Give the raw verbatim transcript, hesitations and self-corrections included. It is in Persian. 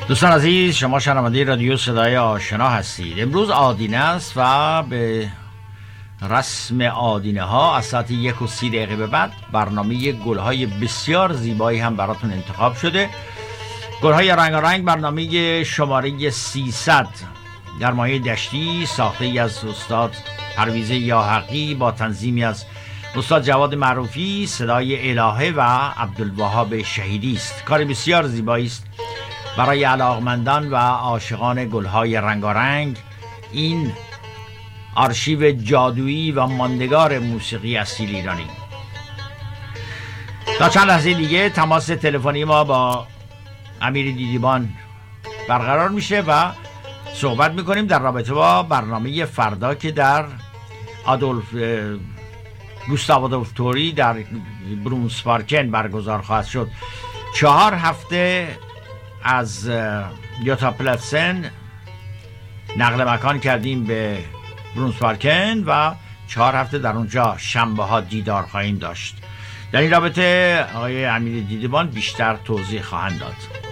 دوستان عزیز، شما شنونده رادیو صدای آشنا هستید. امروز آدینه است و به رسم آدینه ها از ساعت یک و سی دقیقه به بعد برنامه گلهای بسیار زیبایی هم براتون انتخاب شده. گلهای رنگارنگ، برنامه شماره سیصد در مایه دشتی، ساخته ای از استاد پرویز یاحقی با تنظیمی از استاد جواد معروفی، صدای الهه و عبدالوهاب شهیدی است. کار بسیار زیبایی است برای علاقمندان و عاشقان گلهای رنگارنگ. این آرشیو جادویی و ماندگار موسیقی اصیل ایرانی. تا چند لحظه دیگه تماس تلفنی ما با امیر دیدیبان برقرار میشه و صحبت میکنیم در رابطه با برنامه فردا که در آدولف گوستاو آدولف توری در برونسپارکن برگزار خواهد شد. چهار هفته از یوتا پلتسن نقل مکان کردیم به برونسپارکن و چهار هفته در اونجا شنبه ها دیدار خواهیم داشت. در این رابطه آقای امیر دیدبان بیشتر توضیح خواهند داد.